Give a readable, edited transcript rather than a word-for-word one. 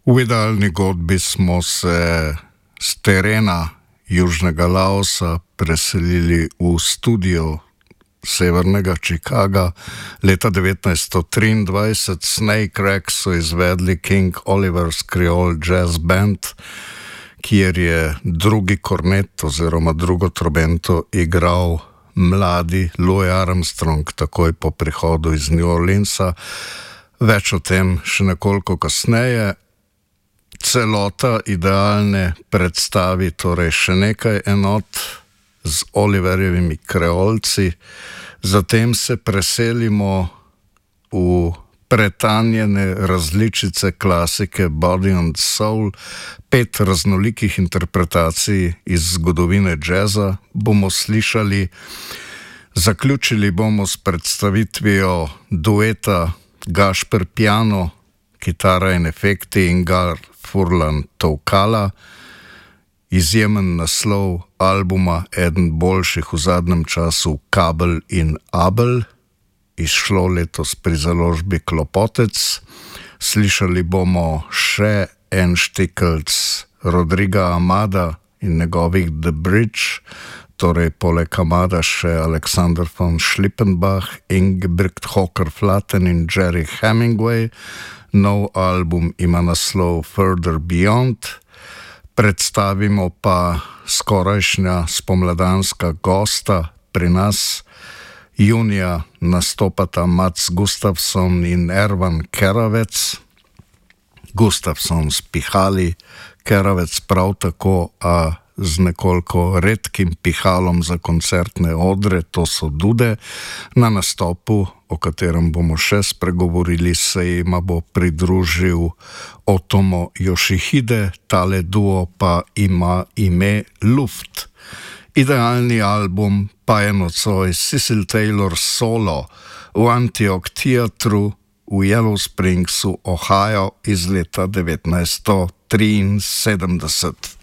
V idealni godbi smo se z terena Južnega Laosa preselili v studio severnega Chicaga. Leta 1923 Snake Rack so izvedli King Oliver's Creole Jazz Band, kjer je drugi kornet oziroma drugo trobento igral mladi Louis Armstrong takoj po prihodu iz New Orleansa. Več o tem še nekoliko kasneje. Celota idealne predstavi, torej še nekaj enot z Oliverjevimi kreolci. Zatem se preselimo v pretanjene različice klasike Body and Soul. 5 raznolikih interpretacij iz zgodovine džeza bomo slišali. Zaključili bomo s predstavitvijo dueta Gašper Piano, kitara in efekti, in Gar Furlan Tokala. Izjemen naslov albuma, eden boljših v zadnjem času, Kabel in Abel, izšlo letos pri založbi Klopotec. Slišali bomo še en štikelc Rodriga Amada in njegovih The Bridge, torej poleg Amada še Alexander von Schlippenbach, Ingebrigt Hocker-Flatten in Jerry Hemingway. Nov album ima naslov Further Beyond. Predstavimo pa skorajšnja spomladanska gosta pri nas. Junija nastopata Mats Gustafsson in Ervan Keravec. Gustafsson s pihali, Keravec prav tako, a z nekoliko redkim pihalom za koncertne odre, to so dude. Na nastopu, o katerem bomo še spregovorili, se jima bo pridružil Otomo Yoshihide, tale duo pa ima ime Luft. Idealni album pa je nocoj Cecil Taylor solo v Antioch Theatru v Yellow Springsu, Ohio iz leta 1973.